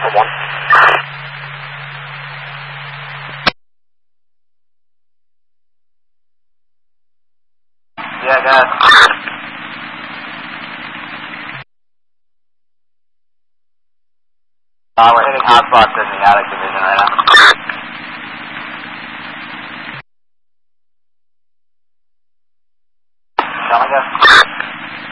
Alpha 1. Yeah, go ahead. We're hitting hotspots in the attic division right now.